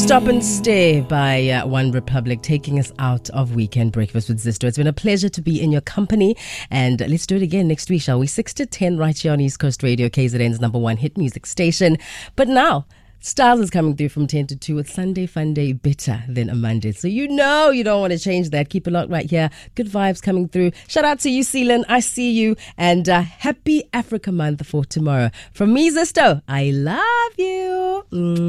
Stop and Stay by One Republic, taking us out of Weekend Breakfast with Zisto. It's been a pleasure to be in your company, and let's do it again next week, shall we? 6 to 10 right here on East Coast Radio, KZN's #1 hit music station. But now, Styles is coming through from 10 to 2 with Sunday Fun Day, Better Than a Monday. So you know you don't want to change that. Keep it locked right here. Good vibes coming through. Shout out to you, Seelan. I see you. And happy Africa Month for tomorrow. From me, Zisto, I love you.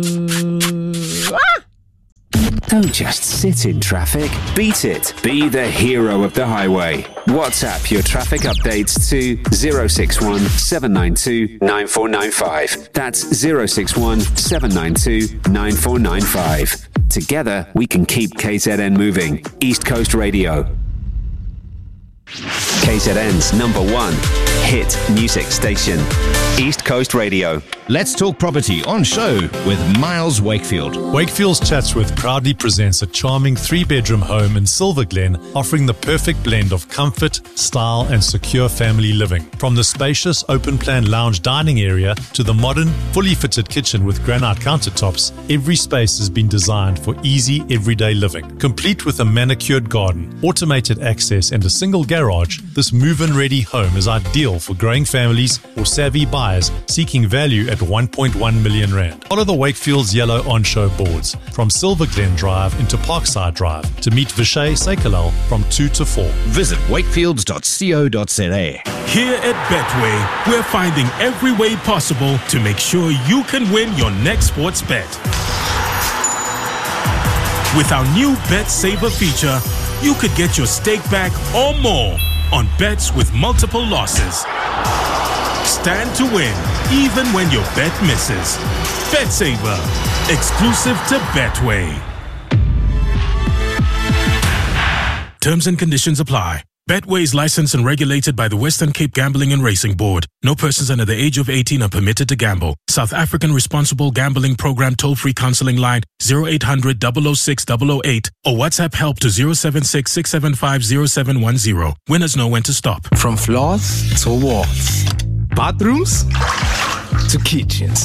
Don't just sit in traffic. Beat it. Be the hero of the highway. WhatsApp your traffic updates to 061 792 9495. That's 061 792 9495. Together, we can keep KZN moving. East Coast Radio. KZN's #1 hit music station. East Coast Radio. Let's talk property on show with Miles Wakefield. Wakefield's Chats With proudly presents a charming 3-bedroom home in Silver Glen, offering the perfect blend of comfort, style, and secure family living. From the spacious open-plan lounge dining area to the modern, fully fitted kitchen with granite countertops, every space has been designed for easy, everyday living. Complete with a manicured garden, automated access, and a single garage, this move-in-ready home is ideal for growing families or savvy buyers seeking value at 1.1 million rand. Follow the Wakefield's yellow on-show boards from Silver Glen Drive into Parkside Drive to meet Vishay Sekalal from 2 to 4. Visit wakefields.co.za. Here at Betway, we're finding every way possible to make sure you can win your next sports bet. With our new Bet Saver feature, you could get your stake back or more on bets with multiple losses. Stand to win, even when your bet misses. Bet Saver, exclusive to Betway. Terms and conditions apply. Betway is licensed and regulated by the Western Cape Gambling and Racing Board. No persons under the age of 18 are permitted to gamble. South African Responsible Gambling Program toll-free counseling line 0800 006 008 or WhatsApp help to 076 675 0710. Winners know when to stop. From floors to walls, bathrooms to kitchens.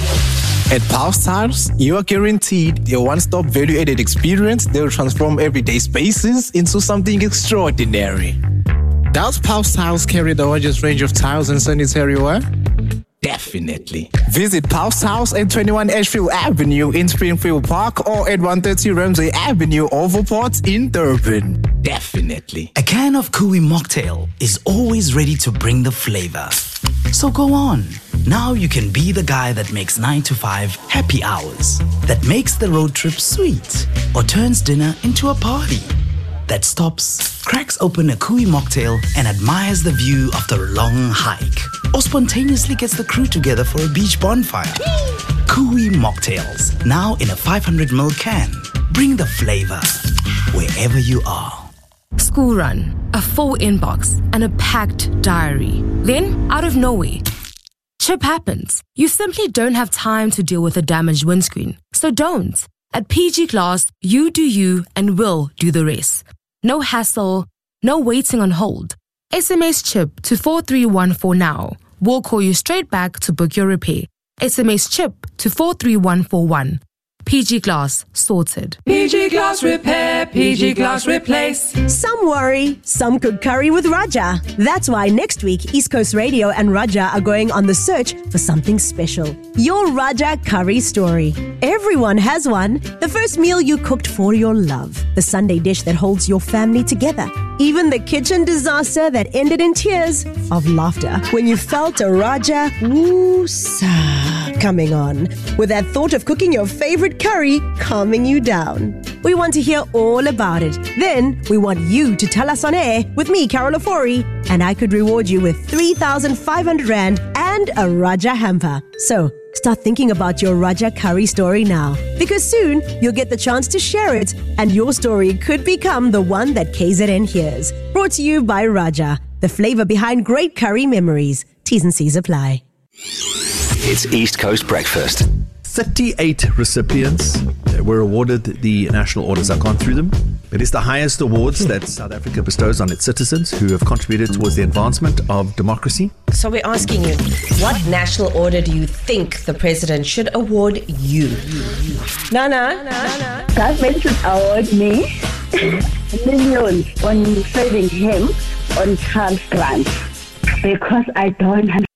At Pulse Tiles, you are guaranteed a one-stop value-added experience that will transform everyday spaces into something extraordinary. Does Pulse Tiles carry the largest range of tiles and sanitary ware? Definitely. Visit Pulse Tiles at 21 Ashfield Avenue in Springfield Park or at 130 Ramsey Avenue, Overport in Durban. Definitely. A can of Kui mocktail is always ready to bring the flavor. So go on. Now you can be the guy that makes 9 to 5 happy hours, that makes the road trip sweet, or turns dinner into a party, that stops, cracks open a Kui mocktail and admires the view after a long hike, or spontaneously gets the crew together for a beach bonfire. Kui mocktails, now in a 500ml can. Bring the flavor wherever you are. School run, a full inbox, and a packed diary. Then, out of nowhere, chip happens. You simply don't have time to deal with a damaged windscreen. So don't. At PG Glass, you do you and we'll do the rest. No hassle, no waiting on hold. SMS chip to 4314 now. We'll call you straight back to book your repair. SMS chip to 43141. PG Glass, sorted. PG Glass repair, PG Glass replace. Some worry, some cook curry with Raja. That's why next week, East Coast Radio and Raja are going on the search for something special. Your Raja curry story. Everyone has one. The first meal you cooked for your love. The Sunday dish that holds your family together. Even the kitchen disaster that ended in tears of laughter when you felt a Raja woo-sa coming on, with that thought of cooking your favorite curry calming you down. We want to hear all about it. Then we want you to tell us on air with me, Carol Ofori, and I could reward you with 3,500 Rand and a Raja hamper. So start thinking about your Raja curry story now, because soon you'll get the chance to share it, and your story could become the one that KZN hears. Brought to you by Raja, the flavor behind great curry memories. T's and C's apply. It's East Coast Breakfast. 38 recipients were awarded the national orders. I've gone through them. It is the highest awards that South Africa bestows on its citizens who have contributed towards the advancement of democracy. So we're asking you, what national order do you think the president should award you? Nana. Government should award me millions on saving him on child grants because I don't have.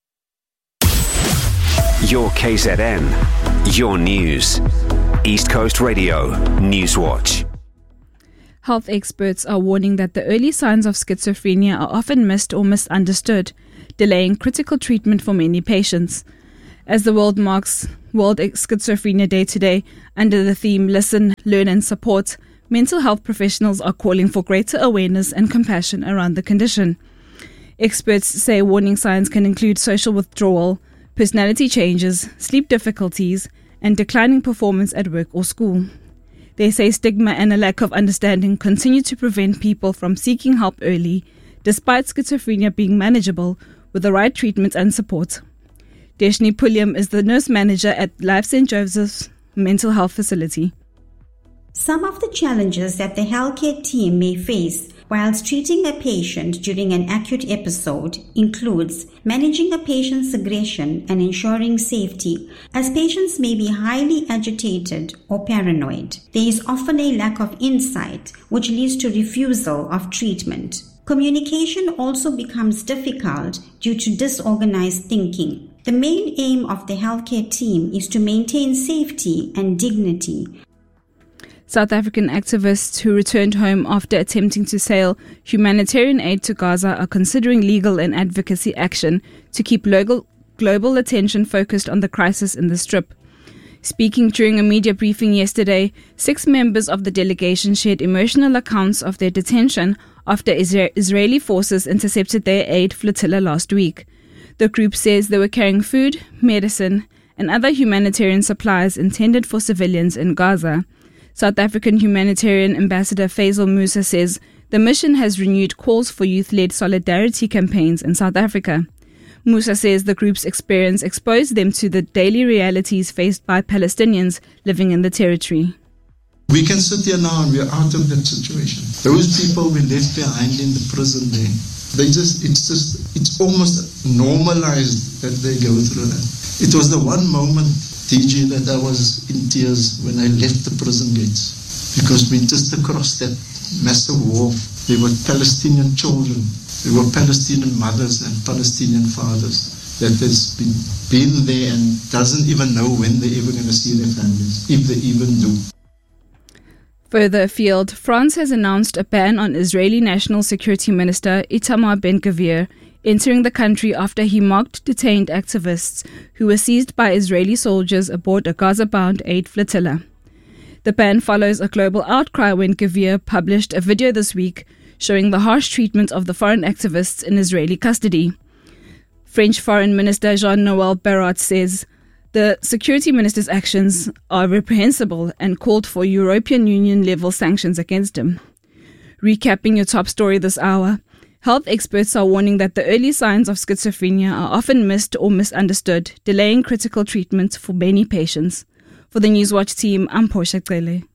Your KZN, your news. East Coast Radio, Newswatch. Health experts are warning that the early signs of schizophrenia are often missed or misunderstood, delaying critical treatment for many patients. As the world marks World Schizophrenia Day today, under the theme Listen, Learn and Support, mental health professionals are calling for greater awareness and compassion around the condition. Experts say warning signs can include social withdrawal, personality changes, sleep difficulties, and declining performance at work or school. They say stigma and a lack of understanding continue to prevent people from seeking help early, despite schizophrenia being manageable with the right treatment and support. Deshni Pulyam is the nurse manager at Life St. Joseph's mental health facility. Some of the challenges that the healthcare team may face whilst treating a patient during an acute episode includes managing a patient's aggression and ensuring safety, as patients may be highly agitated or paranoid. There is often a lack of insight, which leads to refusal of treatment. Communication also becomes difficult due to disorganized thinking. The main aim of the healthcare team is to maintain safety and dignity. South African activists who returned home after attempting to sail humanitarian aid to Gaza are considering legal and advocacy action to keep global attention focused on the crisis in the Strip. Speaking during a media briefing yesterday, 6 members of the delegation shared emotional accounts of their detention after Israeli forces intercepted their aid flotilla last week. The group says they were carrying food, medicine, and other humanitarian supplies intended for civilians in Gaza. South African humanitarian ambassador Faisal Musa says the mission has renewed calls for youth-led solidarity campaigns in South Africa. Musa says the group's experience exposed them to the daily realities faced by Palestinians living in the territory. We can sit here now and we're out of that situation. Those people we left behind in the prison there, it's almost normalized that they go through that. It was the one moment, DG, that I was in tears when I left the prison gates, because we just across that massive wall, there were Palestinian children, there were Palestinian mothers and Palestinian fathers that has been there and doesn't even know when they're ever going to see their families, if they even do. Further afield, France has announced a ban on Israeli National Security Minister Itamar Ben-Gvir entering the country after he mocked detained activists who were seized by Israeli soldiers aboard a Gaza-bound aid flotilla. The ban follows a global outcry when Gvir published a video this week showing the harsh treatment of the foreign activists in Israeli custody. French Foreign Minister Jean-Noël Barrot says the security minister's actions are reprehensible and called for European Union-level sanctions against him. Recapping your top story this hour, health experts are warning that the early signs of schizophrenia are often missed or misunderstood, delaying critical treatment for many patients. For the Newswatch team, I'm Portia Cele.